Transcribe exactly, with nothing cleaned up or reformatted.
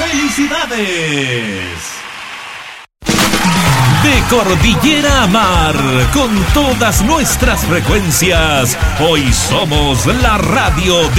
¡Felicidades! De cordillera a mar, con todas nuestras frecuencias, hoy somos la radio de